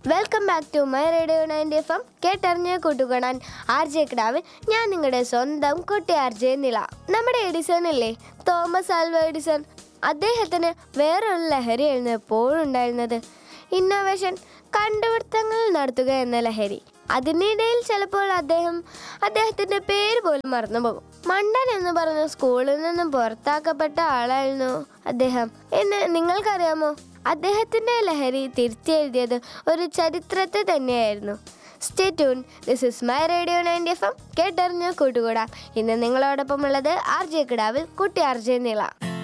Welcome back to my radio 90 FM. കേട്ടറിഞ്ഞ കൂട്ടുകാണാൻ RJ കിടാവിൽ ഞാൻ നിങ്ങളുടെ സ്വന്തം കുട്ടി RJ നില. നമ്മുടെ എഡിസൺ ഇല്ലേ, തോമസ് ആൽവ എഡിസൺ, അദ്ദേഹത്തിന് വേറൊരു ലഹരിയായിരുന്നു എപ്പോഴും ഉണ്ടായിരുന്നത്. ഇന്നോവേഷൻ, കണ്ടുപിടുത്തങ്ങൾ നടത്തുക എന്ന ലഹരി. അതിനിടയിൽ ചിലപ്പോൾ അദ്ദേഹത്തിൻ്റെ പേര് പോലും മറന്നുപോകും. മണ്ടൻ എന്ന് പറഞ്ഞ സ്കൂളിൽ നിന്നും പുറത്താക്കപ്പെട്ട ആളായിരുന്നു അദ്ദേഹം എന്ന് നിങ്ങൾക്കറിയാമോ? അദ്ദേഹത്തിൻ്റെ ലഹരി തിരുത്തിയെഴുതിയത് ഒരു ചരിത്രത്തെ തന്നെയായിരുന്നു. Stay tune, this is my radio 90 FM. കേട്ടറിഞ്ഞ് കൂട്ടുകൂടാം. ഇന്ന് നിങ്ങളോടൊപ്പം ഉള്ളത് RJ കിടാവിൽ കുട്ടി RJ നില.